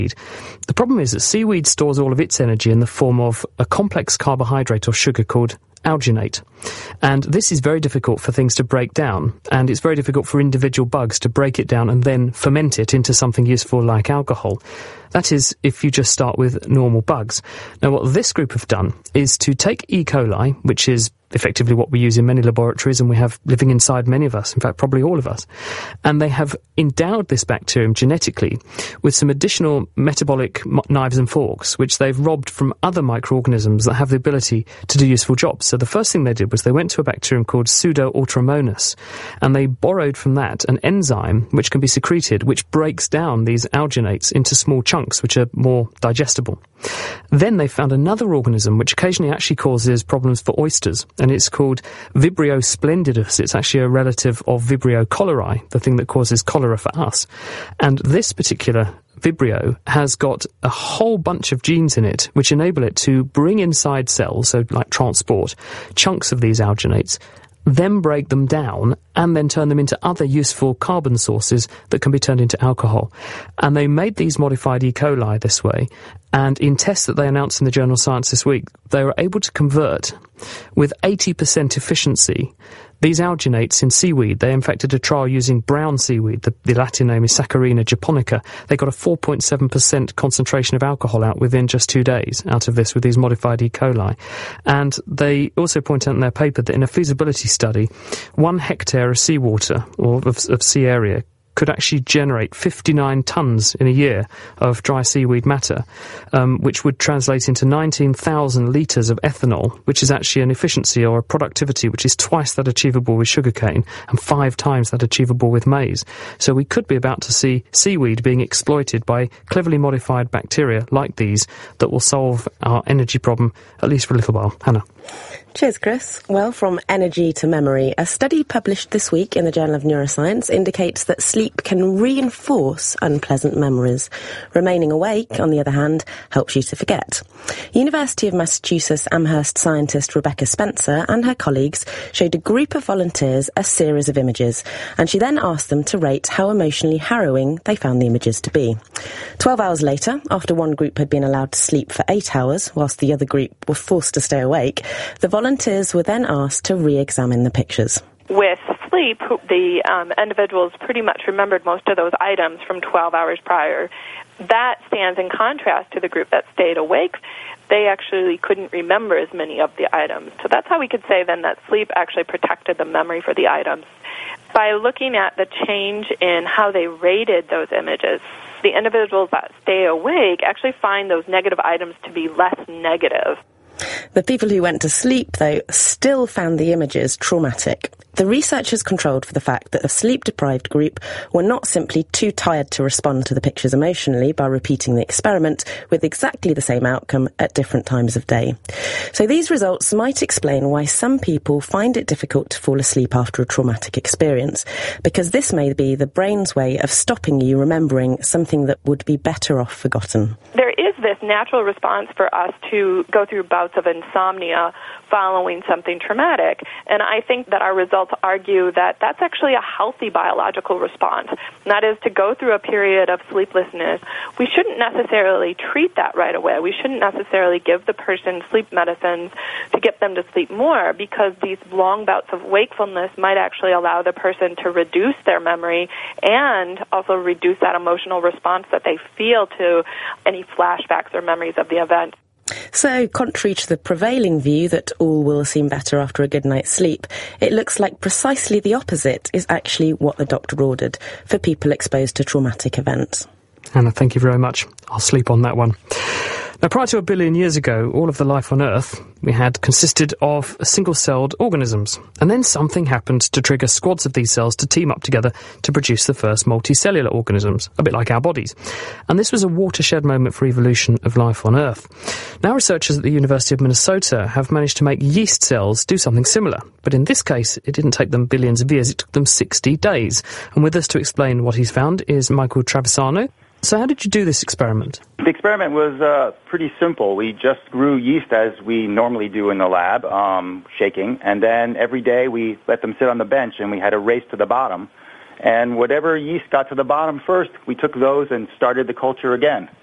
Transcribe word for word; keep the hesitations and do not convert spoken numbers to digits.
The problem is that seaweed stores all of its energy in the form of a complex carbohydrate or sugar called alginate. And this is very difficult for things to break down, and it's very difficult for individual bugs to break it down and then ferment it into something useful like alcohol. That is, if you just start with normal bugs. Now, what this group have done is to take E. coli, which is effectively what we use in many laboratories and we have living inside many of us, in fact probably all of us, and they have endowed this bacterium genetically with some additional metabolic knives and forks which they've robbed from other microorganisms that have the ability to do useful jobs. So the first thing they did was they went to a bacterium called Pseudoautomonas, and they borrowed from that an enzyme which can be secreted which breaks down these alginates into small chunks which are more digestible. Then they found another organism which occasionally actually causes problems for oysters, and it's called Vibrio splendidus. It's actually a relative of Vibrio cholerae, the thing that causes cholera for us. And this particular Vibrio has got a whole bunch of genes in it which enable it to bring inside cells, so like transport, chunks of these alginates, then break them down and then turn them into other useful carbon sources that can be turned into alcohol. And they made these modified E. coli this way, and in tests that they announced in the journal Science this week, they were able to convert with eighty percent efficiency these alginates in seaweed. They in fact did a trial using brown seaweed. The, the Latin name is Saccharina japonica. They got a four point seven percent concentration of alcohol out within just two days out of this with these modified E. coli. And they also point out in their paper that in a feasibility study, one hectare of seawater, or of, of sea area, could actually generate fifty-nine tonnes in a year of dry seaweed matter, um, which would translate into nineteen thousand litres of ethanol, which is actually an efficiency or a productivity which is twice that achievable with sugarcane and five times that achievable with maize. So we could be about to see seaweed being exploited by cleverly modified bacteria like these that will solve our energy problem, at least for a little while. Hannah. Cheers, Chris. Well, from energy to memory, a study published this week in the Journal of Neuroscience indicates that sleep can reinforce unpleasant memories. Remaining awake, on the other hand, helps you to forget. University of Massachusetts Amherst scientist Rebecca Spencer and her colleagues showed a group of volunteers a series of images, and she then asked them to rate how emotionally harrowing they found the images to be. Twelve hours later, after one group had been allowed to sleep for eight hours, whilst the other group were forced to stay awake, the volunteers were then asked to re-examine the pictures. With sleep, the um, individuals pretty much remembered most of those items from twelve hours prior. That stands in contrast to the group that stayed awake. They actually couldn't remember as many of the items. So that's how we could say then that sleep actually protected the memory for the items. By looking at the change in how they rated those images, the individuals that stay awake actually find those negative items to be less negative. The people who went to sleep, though, still found the images traumatic. The researchers controlled for the fact that a sleep-deprived group were not simply too tired to respond to the pictures emotionally by repeating the experiment with exactly the same outcome at different times of day. So these results might explain why some people find it difficult to fall asleep after a traumatic experience, because this may be the brain's way of stopping you remembering something that would be better off forgotten. There is this natural response for us to go through bouts of insomnia following something traumatic, and I think that our results argue that that's actually a healthy biological response. And that is to go through a period of sleeplessness. We shouldn't necessarily treat that right away. We shouldn't necessarily give the person sleep medicines to get them to sleep more, because these long bouts of wakefulness might actually allow the person to reduce their memory and also reduce that emotional response that they feel to any flashbacks or memories of the event. So, contrary to the prevailing view that all will seem better after a good night's sleep, it looks like precisely the opposite is actually what the doctor ordered for people exposed to traumatic events. Hannah, thank you very much. I'll sleep on that one. Now, prior to a billion years ago, all of the life on Earth we had consisted of single-celled organisms. And then something happened to trigger squads of these cells to team up together to produce the first multicellular organisms, a bit like our bodies. And this was a watershed moment for evolution of life on Earth. Now researchers at the University of Minnesota have managed to make yeast cells do something similar. But in this case, it didn't take them billions of years, it took them sixty days. And with us to explain what he's found is Michael Travisano. So how did you do this experiment? The experiment was uh, pretty simple. We just grew yeast as we normally do in the lab, um, shaking, and then every day we let them sit on the bench and we had a race to the bottom. And whatever yeast got to the bottom first, we took those and started the culture again.